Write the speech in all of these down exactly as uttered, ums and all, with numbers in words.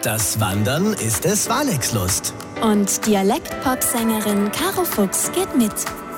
Das Wandern ist es Walex Lust. Und Dialekt-Pop-Sängerin Caro Fuchs geht mit.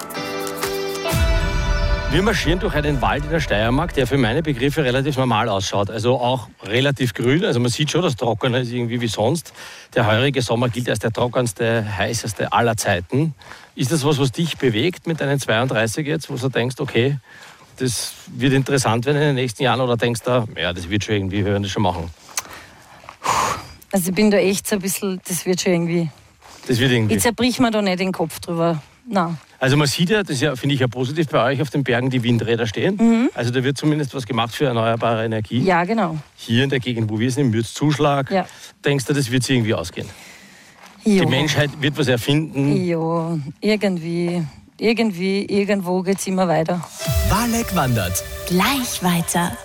Wir marschieren durch einen Wald in der Steiermark, der für meine Begriffe relativ normal ausschaut. Also auch relativ grün. Also man sieht schon, dass trockener ist irgendwie wie sonst. Der heurige Sommer gilt als der trockenste, heißeste aller Zeiten. Ist das was, was dich bewegt mit deinen zweiunddreißig jetzt, wo du denkst, okay, das wird interessant werden in den nächsten Jahren, oder denkst du, ja, das wird schon irgendwie, wir werden das schon machen? Also ich bin da echt so ein bisschen, das wird schon irgendwie. Das wird irgendwie. Ich zerbrich mir da nicht den Kopf drüber. Nein. Also man sieht ja, das ja, finde ich ja positiv bei euch auf den Bergen, die Windräder stehen. Mhm. Also da wird zumindest was gemacht für erneuerbare Energie. Ja, genau. Hier in der Gegend, wo wir sind, im Mürzzuschlag, ja. Denkst du, das wird sich irgendwie ausgehen? Jo. Die Menschheit wird was erfinden. Ja, irgendwie, irgendwie, irgendwo geht es immer weiter. Walex wandert. Gleich weiter.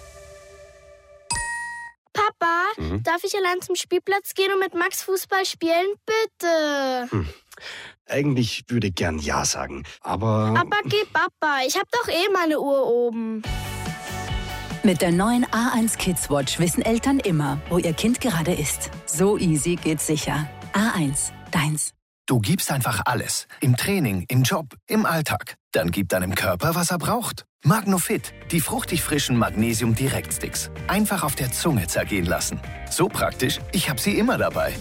Papa, mhm. darf ich allein zum Spielplatz gehen und mit Max Fußball spielen? Bitte. Hm. Eigentlich würde ich gern Ja sagen, aber... Aber geh Papa, ich hab doch eh meine Uhr oben. Mit der neuen A eins Kids Watch wissen Eltern immer, wo ihr Kind gerade ist. So easy geht's sicher. A eins, deins. Du gibst einfach alles. Im Training, im Job, im Alltag. Dann gib deinem Körper, was er braucht. Magnofit, die fruchtig frischen Magnesium-Direktsticks. Einfach auf der Zunge zergehen lassen. So praktisch, ich habe sie immer dabei.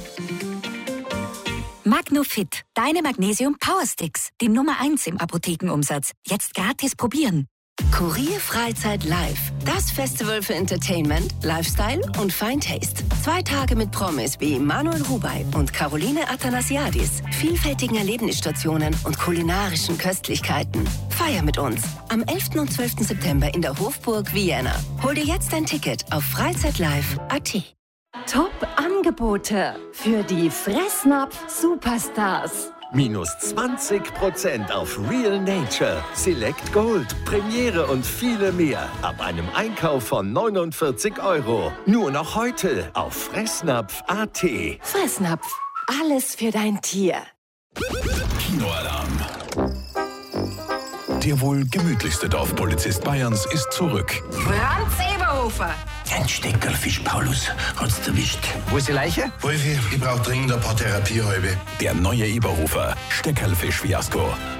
Magnofit, deine Magnesium-Powersticks. Die Nummer eins im Apothekenumsatz. Jetzt gratis probieren. Kurier Freizeit Live. Das Festival für Entertainment, Lifestyle und Fine Taste. Zwei Tage mit Promis wie Manuel Rubey und Caroline Athanasiadis. Vielfältigen Erlebnisstationen und kulinarischen Köstlichkeiten. Feier mit uns. Am elften und zwölften September in der Hofburg Vienna. Hol dir jetzt dein Ticket auf freizeitlive punkt a t. Top-Angebote für die Fressnapf-Superstars. Minus zwanzig Prozent auf Real Nature, Select Gold, Premiere und viele mehr. Ab einem Einkauf von neunundvierzig Euro. Nur noch heute auf fressnapf punkt a t. Fressnapf, alles für dein Tier. Kinoalarm. Der wohl gemütlichste Dorfpolizist Bayerns ist zurück. Franz Eberhofer. Ein Steckerlfisch, Paulus, hat's erwischt. Wo ist die Leiche? Wolfi, ich brauch dringend ein paar Therapiehalbe. Der neue Eberhofer, Steckerlfisch-Fiasko.